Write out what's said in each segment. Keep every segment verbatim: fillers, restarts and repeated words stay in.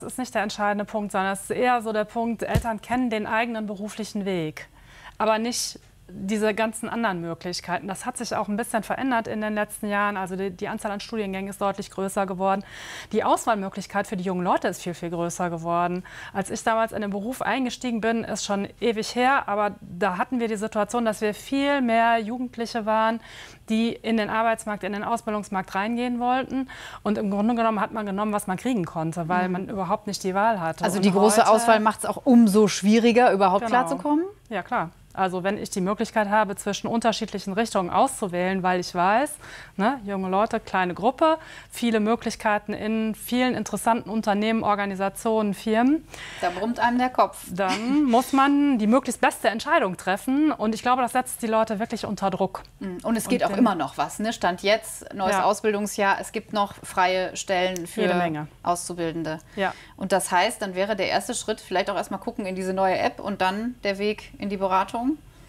Das ist nicht der entscheidende Punkt, sondern es ist eher so der Punkt, Eltern kennen den eigenen beruflichen Weg, aber nicht diese ganzen anderen Möglichkeiten. Das hat sich auch ein bisschen verändert in den letzten Jahren. Also die, die Anzahl an Studiengängen ist deutlich größer geworden. Die Auswahlmöglichkeit für die jungen Leute ist viel, viel größer geworden. Als ich damals in den Beruf eingestiegen bin, ist schon ewig her, aber da hatten wir die Situation, dass wir viel mehr Jugendliche waren, die in den Arbeitsmarkt, in den Ausbildungsmarkt reingehen wollten. Und im Grunde genommen hat man genommen, was man kriegen konnte, weil man überhaupt nicht die Wahl hatte. Also Und die große heute, Auswahl macht es auch umso schwieriger, überhaupt genau. klarzukommen? Ja, klar. Also wenn ich die Möglichkeit habe, zwischen unterschiedlichen Richtungen auszuwählen, weil ich weiß, ne, junge Leute, kleine Gruppe, viele Möglichkeiten in vielen interessanten Unternehmen, Organisationen, Firmen. Da brummt einem der Kopf. Dann muss man die möglichst beste Entscheidung treffen. Und ich glaube, das setzt die Leute wirklich unter Druck. Und es geht Und auch immer noch was. Ne? Stand jetzt, neues ja. Ausbildungsjahr, es gibt noch freie Stellen für Jede Menge. Auszubildende. Ja. Und das heißt, dann wäre der erste Schritt vielleicht auch erstmal gucken in diese neue App und dann der Weg in die Beratung.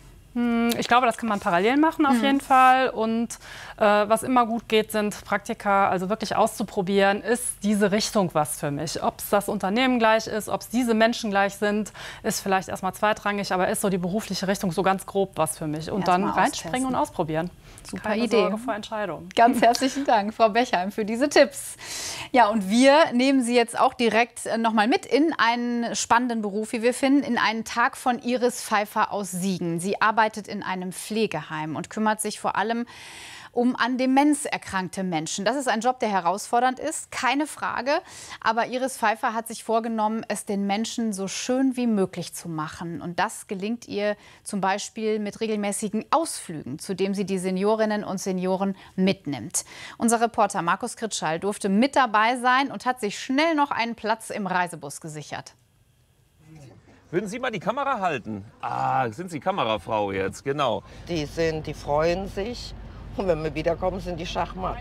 Ich glaube, das kann man parallel machen auf mhm. jeden Fall. Und äh, was immer gut geht, sind Praktika, also wirklich auszuprobieren, ist diese Richtung was für mich. Ob es das Unternehmen gleich ist, ob es diese Menschen gleich sind, ist vielleicht erstmal zweitrangig, aber ist so die berufliche Richtung so ganz grob was für mich. Und dann reinspringen und ausprobieren. Super Keine Idee. Sorge vor Entscheidungen. Ganz herzlichen Dank, Frau Bechheim, für diese Tipps. Ja, und wir nehmen Sie jetzt auch direkt noch mal mit in einen spannenden Beruf, wie wir finden, in einen Tag von Iris Pfeiffer aus Siegen. Sie arbeitet in einem Pflegeheim und kümmert sich vor allem um an Demenz erkrankte Menschen. Das ist ein Job, der herausfordernd ist, keine Frage. Aber Iris Pfeiffer hat sich vorgenommen, es den Menschen so schön wie möglich zu machen. Und das gelingt ihr zum Beispiel mit regelmäßigen Ausflügen, zu denen sie die Seniorinnen und Senioren mitnimmt. Unser Reporter Markus Kritschall durfte mit dabei sein und hat sich schnell noch einen Platz im Reisebus gesichert. Würden Sie mal die Kamera halten? Ah, sind Sie Kamerafrau jetzt, genau. Die sind, die freuen sich. Und wenn wir wiederkommen, sind die Schachmatt.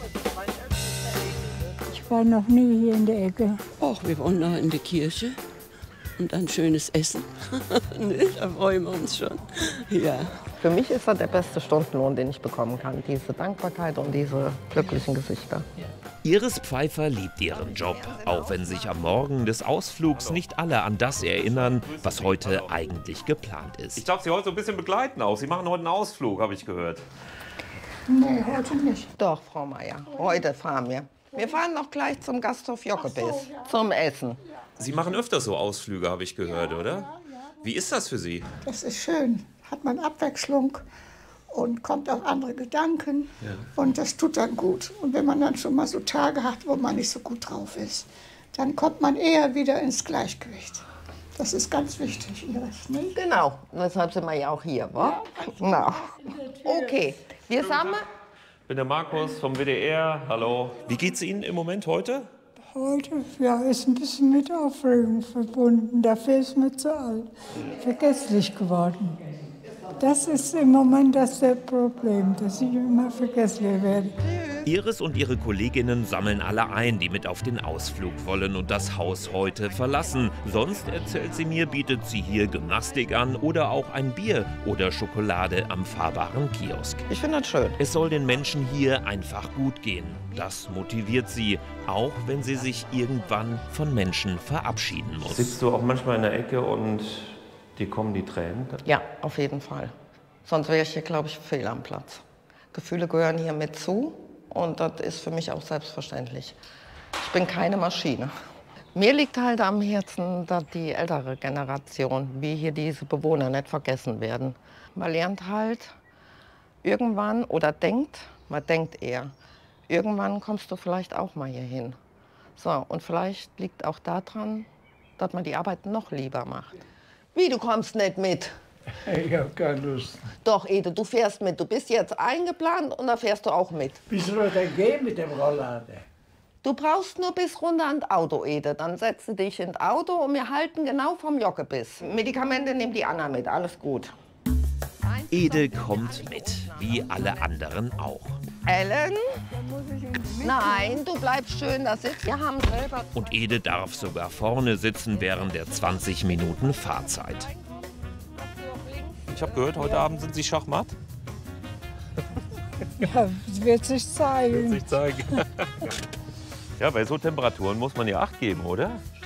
Ich war noch nie hier in der Ecke. Ach, wir wollen noch in die Kirche und ein schönes Essen. Ne, da freuen wir uns schon. Ja. Für mich ist das der beste Stundenlohn, den ich bekommen kann. Diese Dankbarkeit und diese glücklichen Gesichter. Iris Pfeiffer liebt ihren Job, auch wenn sich am Morgen des Ausflugs nicht alle an das erinnern, was heute eigentlich geplant ist. Ich darf Sie heute so ein bisschen begleiten auch. Sie machen heute einen Ausflug, habe ich gehört. Nee, heute nicht. Doch, Frau Meier, heute fahren wir. Wir fahren noch gleich zum Gasthof Jockebis, so, ja. zum Essen. Sie machen öfter so Ausflüge, habe ich gehört, oder? Ja, ja. Wie ist das für Sie? Das ist schön. Hat man Abwechslung und kommt auf andere Gedanken. Ja. Und das tut dann gut. Und wenn man dann schon mal so Tage hat, wo man nicht so gut drauf ist, dann kommt man eher wieder ins Gleichgewicht. Das ist ganz wichtig, Iris, nicht? Genau, und deshalb sind wir ja auch hier, wa? Ja, okay, wir zusammen. Ich bin der Markus vom W D R, hallo. Wie geht's Ihnen im Moment heute? Heute, ja, ist ein bisschen mit Aufregung verbunden. Dafür ist mir zu alt, vergesslich geworden. Das ist im Moment das Problem, dass ich immer vergesslich werde. Iris und ihre Kolleginnen sammeln alle ein, die mit auf den Ausflug wollen und das Haus heute verlassen. Sonst, erzählt sie mir, bietet sie hier Gymnastik an oder auch ein Bier oder Schokolade am fahrbaren Kiosk. Ich finde das schön. Es soll den Menschen hier einfach gut gehen. Das motiviert sie, auch wenn sie sich irgendwann von Menschen verabschieden muss. Sitzt du auch manchmal in der Ecke und dir kommen die Tränen? Ja, auf jeden Fall. Sonst wäre ich hier, glaube ich, fehl am Platz. Gefühle gehören hier mit zu und das ist für mich auch selbstverständlich. Ich bin keine Maschine. Mir liegt halt am Herzen, dass die ältere Generation, wie hier diese Bewohner, nicht vergessen werden. Man lernt halt irgendwann oder denkt, man denkt eher, irgendwann kommst du vielleicht auch mal hier hin. So, und vielleicht liegt auch daran, dass man die Arbeit noch lieber macht. Wie, du kommst nicht mit? Ich habe keine Lust. Doch, Ede, du fährst mit. Du bist jetzt eingeplant und da fährst du auch mit. Wie soll ich denn gehen mit dem Rolllader? Du brauchst nur bis runter ans Auto, Ede. Dann setzt du dich ins Auto und wir halten genau vom Jockebis. Medikamente nimmt die Anna mit, alles gut. Ede kommt mit, wie alle anderen auch. Ellen? Nein, du bleibst schön da sitzen. Wir haben selber... Und Ede darf sogar vorne sitzen während der zwanzig Minuten Fahrzeit. Ich habe gehört, heute Abend sind Sie schachmatt. Ja, das wird sich zeigen. Wird sich zeigen. Ja, bei so Temperaturen muss man ja Acht geben, oder?